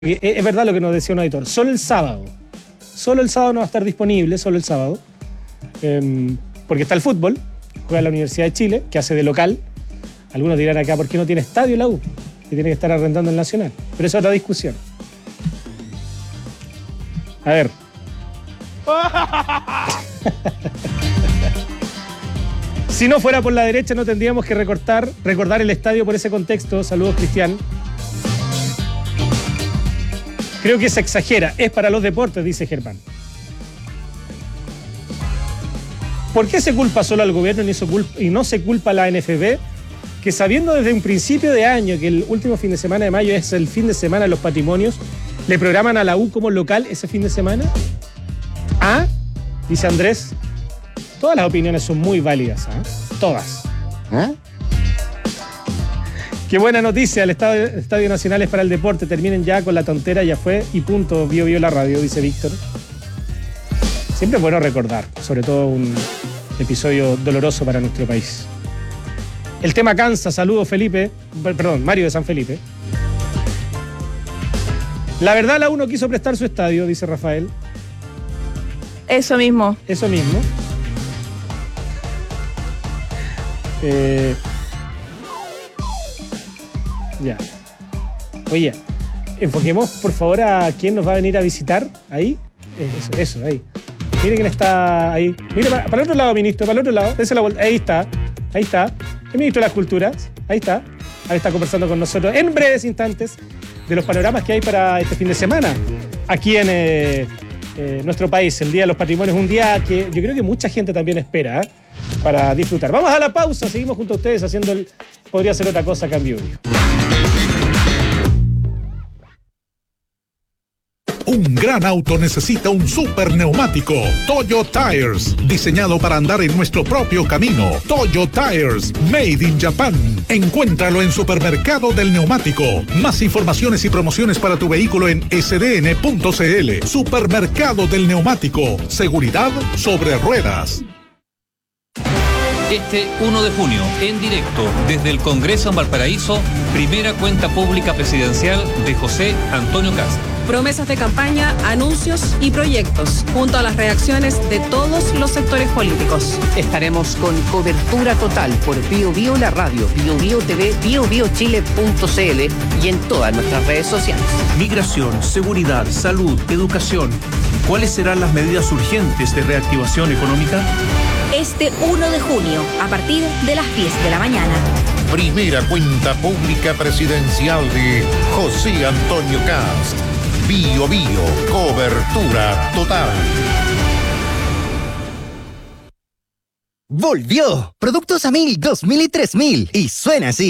Es verdad lo que nos decía un auditor, solo el sábado no va a estar disponible, solo el sábado, porque está el fútbol, juega la Universidad de Chile, que hace de local. Algunos dirán acá, ¿por qué no tiene estadio la U? Que tiene que estar arrendando el Nacional. Pero eso es otra discusión. A ver. Si no fuera por la derecha no tendríamos que recordar el estadio por ese contexto. Saludos, Cristian. Creo que se exagera. Es para los deportes, dice Germán. ¿Por qué se culpa solo al gobierno y no se culpa a la NFB? Que sabiendo desde un principio de año que el último fin de semana de mayo es el fin de semana de los patrimonios, ¿le programan a la U como local ese fin de semana? ¿Ah? Dice Andrés. Todas las opiniones son muy válidas, ¿ah? Todas. ¿Ah? Qué buena noticia, el Estadio Nacional es para el deporte. Terminen ya con la tontera, ya fue y punto. Vio la radio, dice Víctor. Siempre es bueno recordar, sobre todo un episodio doloroso para nuestro país. El tema cansa, saludos Felipe, perdón, Mario de San Felipe. La verdad la U no quiso prestar su estadio, dice Rafael. Eso mismo. Eso mismo. Ya. Oye, enfoquemos por favor a quién nos va a venir a visitar ahí. Eso, ahí. Mire quién está ahí. Mire, para el otro lado, ministro, para el otro lado. Dése la vuelta. Ahí está. El ministro de las Culturas. Ahí está conversando con nosotros en breves instantes de los panoramas que hay para este fin de semana. Aquí en nuestro país, el Día de los Patrimonios, un día que yo creo que mucha gente también espera para disfrutar. Vamos a la pausa, seguimos junto a ustedes haciendo podría ser otra cosa, cambio. Un gran auto necesita un super neumático. Toyo Tires, diseñado para andar en nuestro propio camino. Toyo Tires, made in Japan. Encuéntralo en Supermercado del Neumático. Más informaciones y promociones para tu vehículo en sdn.cl. Supermercado del Neumático. Seguridad sobre ruedas. Este 1 de junio, en directo, desde el Congreso en Valparaíso, primera cuenta pública presidencial de José Antonio Kast. Promesas de campaña, anuncios y proyectos, junto a las reacciones de todos los sectores políticos. Estaremos con cobertura total por Bio Bio la radio, Bio Bio TV, biobiochile.cl y en todas nuestras redes sociales. Migración, seguridad, salud, educación. ¿Cuáles serán las medidas urgentes de reactivación económica? Este 1 de junio, a partir de las 10 de la mañana. Primera cuenta pública presidencial de José Antonio Kast. Bio Bio, cobertura total. Volvió. Productos a 1000, 2000 y 3000. Y suena así.